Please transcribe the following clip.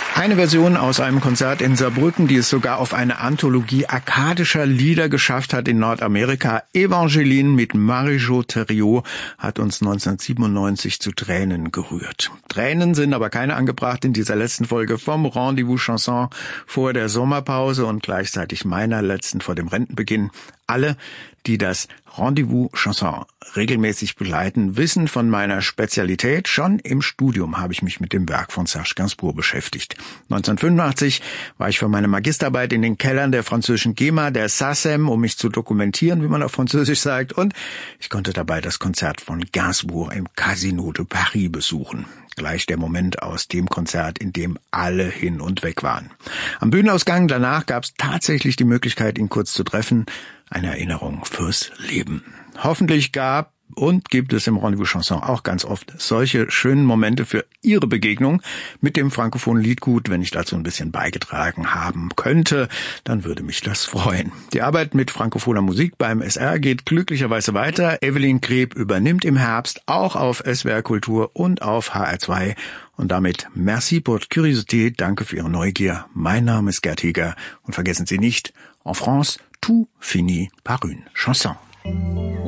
Eine Version aus einem Konzert in Saarbrücken, die es sogar auf eine Anthologie akkadischer Lieder geschafft hat in Nordamerika. Evangeline mit Marie-Jo Thériault hat uns 1997 zu Tränen gerührt. Tränen sind aber keine angebracht in dieser letzten Folge vom Rendezvous Chanson vor der Sommerpause und gleichzeitig meiner letzten vor dem Rentenbeginn. Alle, die das Rendezvous Chanson regelmäßig begleiten, wissen von meiner Spezialität. Schon im Studium habe ich mich mit dem Werk von Serge Gainsbourg beschäftigt. 1985 war ich für meine Magisterarbeit in den Kellern der französischen GEMA, der SACEM, um mich zu dokumentieren, wie man auf Französisch sagt, und ich konnte dabei das Konzert von Gainsbourg im Casino de Paris besuchen. Gleich der Moment aus dem Konzert, in dem alle hin und weg waren. Am Bühnenausgang danach gab es tatsächlich die Möglichkeit, ihn kurz zu treffen. Eine Erinnerung fürs Leben. Hoffentlich gab und gibt es im Rendezvous Chanson auch ganz oft solche schönen Momente für Ihre Begegnung mit dem frankophonen Liedgut. Wenn ich dazu ein bisschen beigetragen haben könnte, dann würde mich das freuen. Die Arbeit mit frankophoner Musik beim SR geht glücklicherweise weiter. Evelyn Greb übernimmt im Herbst auch auf SWR Kultur und auf HR2. Und damit merci pour votre curiosité, danke für Ihre Neugier. Mein Name ist Gerd Heger und vergessen Sie nicht, en France, tout finit par une chanson.